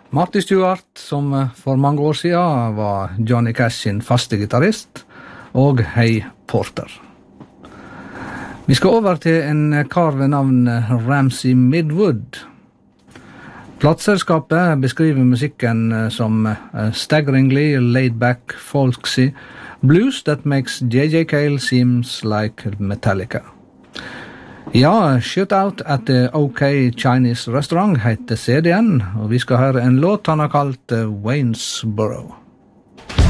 Marty Stewart, som for mange år siden var Johnny Cash sin faste gitarrist, og Hay Porter. Vi skal over til en kar ved navn Ramsey Midwood. Plateselskapet beskriver musikken som staggeringly laid-back folksy blues that makes J.J. Cale seems like Metallica. Ja, Shoot Out at the OK Chinese Restaurant heter CD-en, og vi skal høre en låt han har kalt Waynesboro.